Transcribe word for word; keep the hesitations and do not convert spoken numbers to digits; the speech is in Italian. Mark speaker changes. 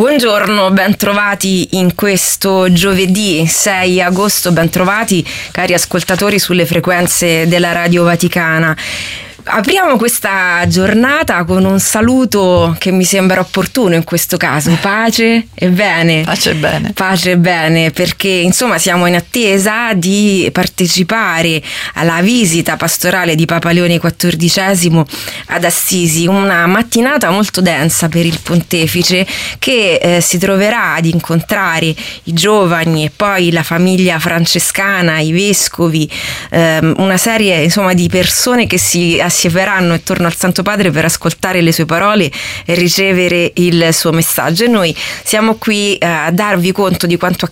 Speaker 1: Buongiorno, bentrovati in questo giovedì sei agosto, bentrovati cari ascoltatori sulle frequenze della Radio Vaticana. Apriamo questa giornata con un saluto che mi sembra opportuno in questo caso: pace e bene.
Speaker 2: Pace e bene.
Speaker 1: Pace e bene, perché insomma siamo in attesa di partecipare alla visita pastorale di Papa Leone quattordicesimo ad Assisi, una mattinata molto densa per il pontefice che eh, si troverà ad incontrare i giovani e poi la famiglia francescana, i vescovi, ehm, una serie insomma di persone che si assieveranno attorno al Santo Padre per ascoltare le sue parole e ricevere il suo messaggio, e noi siamo qui eh, a darvi conto di quanto